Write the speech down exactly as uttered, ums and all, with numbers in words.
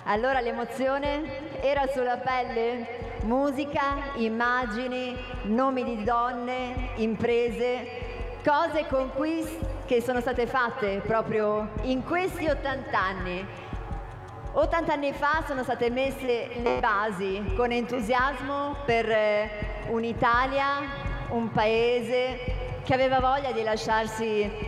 Allora l'emozione era sulla pelle? Musica, immagini, nomi di donne, imprese, cose e conquiste che sono state fatte proprio in questi ottant'anni. ottant'anni fa sono state messe le basi con entusiasmo per un'Italia, un paese che aveva voglia di lasciarsi